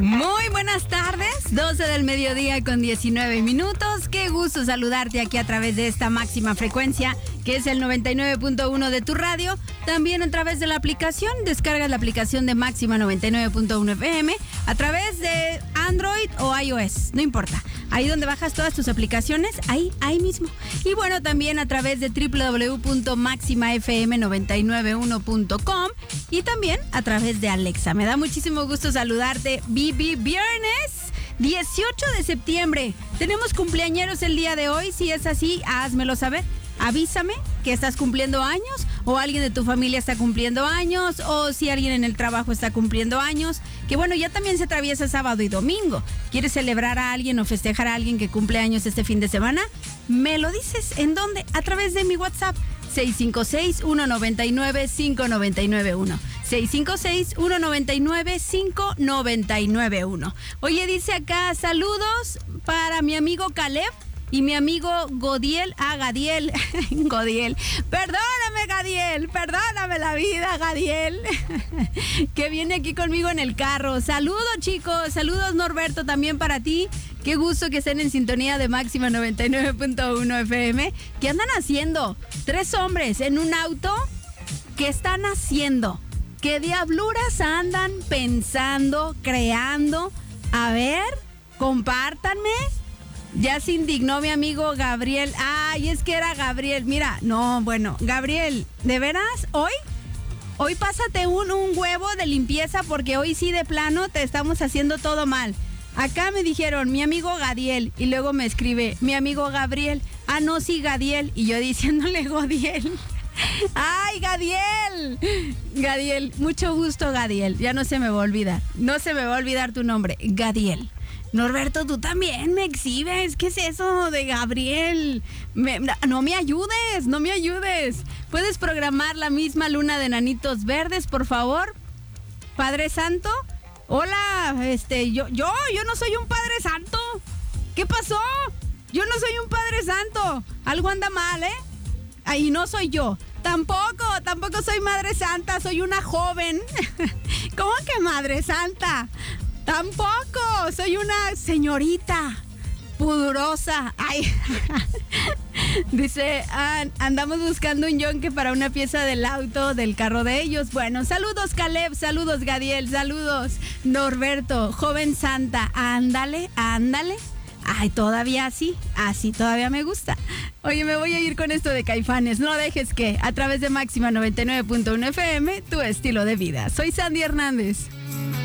Muy buenas tardes, 12 del mediodía con 19 minutos. Qué gusto saludarte aquí a través de esta máxima frecuencia, que es el 99.1 de tu radio. También a través de la aplicación, descargas la aplicación de Máxima 99.1 FM a través de Android o iOS, no importa. Ahí donde bajas todas tus aplicaciones, ahí mismo. Y bueno, también a través de www.maximafm991.com y también a través de Alexa. Me da muchísimo gusto saludarte. Viernes 18 de septiembre. Tenemos cumpleañeros el día de hoy. Si es así, házmelo saber. Avísame que estás cumpliendo años o alguien de tu familia está cumpliendo años o si alguien en el trabajo está cumpliendo años. Que bueno, ya también se atraviesa sábado y domingo. ¿Quieres celebrar a alguien o festejar a alguien que cumple años este fin de semana? Me lo dices. ¿En dónde? A través de mi WhatsApp. 656-199-5991. 656-199-5991. Oye, dice acá, saludos para mi amigo Caleb y mi amigo Gadiel. Gadiel. Gadiel. Perdóname, Gadiel. Perdóname la vida, Gadiel. Que viene aquí conmigo en el carro. Saludos, chicos. Saludos, Norberto, también para ti. Qué gusto que estén en sintonía de Máxima 99.1 FM. ¿Qué andan haciendo? 3 hombres en un auto. ¿Qué están haciendo? ¿Qué diabluras andan pensando, creando? A ver, compártanme. Ya se indignó mi amigo Gabriel. Ay, es que era Gabriel. Mira, no, bueno, Gabriel, ¿de veras? Hoy pásate un huevo de limpieza porque hoy sí de plano te estamos haciendo todo mal. Acá me dijeron, mi amigo Gadiel, y luego me escribe, mi amigo Gabriel. Ah, no, sí, Gadiel. Y yo diciéndole Godiel. ¡Ay, Gadiel! Gadiel, mucho gusto, Gadiel. Ya no se me va a olvidar. No se me va a olvidar tu nombre, Gadiel. Norberto, tú también me exhibes. ¿Qué es eso de Gabriel? No me ayudes, no me ayudes. ¿Puedes programar la misma luna de Nanitos Verdes, por favor? Padre Santo. Hola, yo no soy un Padre Santo. ¿Qué pasó? Yo no soy un Padre Santo. Algo anda mal, ¿eh? Ahí no soy yo. Tampoco soy Madre Santa, soy una joven. ¿Cómo que Madre Santa? Tampoco, soy una señorita pudorosa. Ay. Dice, andamos buscando un yonque para una pieza del auto, del carro de ellos. Bueno, saludos Caleb, saludos Gadiel, saludos Norberto, joven santa. Ándale. Ay, todavía así todavía me gusta. Oye, me voy a ir con esto de Caifanes. No dejes que, a través de Máxima 99.1 FM, tu estilo de vida. Soy Sandy Hernández.